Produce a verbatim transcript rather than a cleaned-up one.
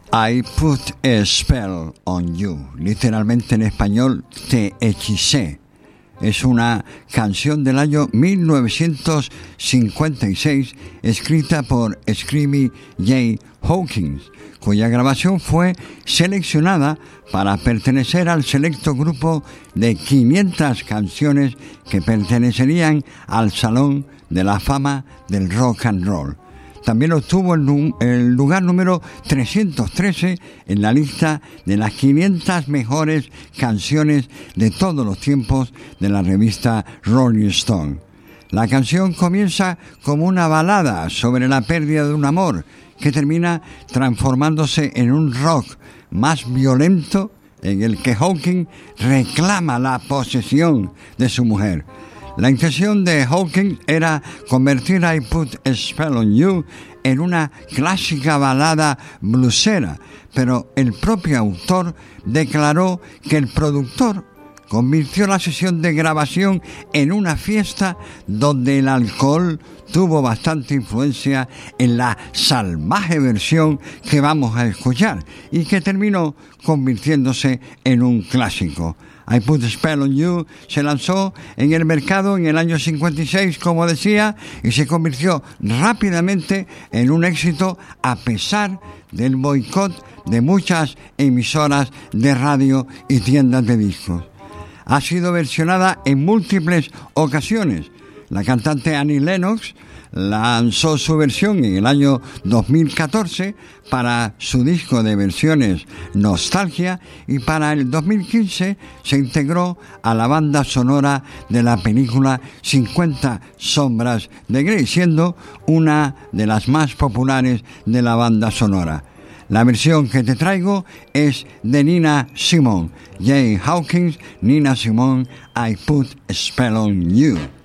I Put a Spell on You, literalmente en español, Te hechicé. Es una canción del año mil novecientos cincuenta y seis escrita por Screamy Jay Hawkins, cuya grabación fue seleccionada para pertenecer al selecto grupo de quinientas canciones que pertenecerían al Salón de la Fama del Rock and Roll. También obtuvo el, el lugar número trescientos trece en la lista de las quinientas mejores canciones de todos los tiempos de la revista Rolling Stone. La canción comienza como una balada sobre la pérdida de un amor que termina transformándose en un rock más violento en el que Hawkins reclama la posesión de su mujer. La intención de Hawkins era convertir I Put a Spell on You en una clásica balada bluesera, pero el propio autor declaró que el productor convirtió la sesión de grabación en una fiesta donde el alcohol tuvo bastante influencia en la salvaje versión que vamos a escuchar y que terminó convirtiéndose en un clásico. I Put a Spell on You se lanzó en el mercado en el año cincuenta y seis, como decía, y se convirtió rápidamente en un éxito a pesar del boicot de muchas emisoras de radio y tiendas de discos. Ha sido versionada en múltiples ocasiones. La cantante Annie Lennox lanzó su versión en el año dos mil catorce para su disco de versiones Nostalgia y para el dos mil quince se integró a la banda sonora de la película cincuenta sombras de Grey, siendo una de las más populares de la banda sonora. La versión que te traigo es de Nina Simone, Jay Hawkins, Nina Simone, I Put a Spell on You.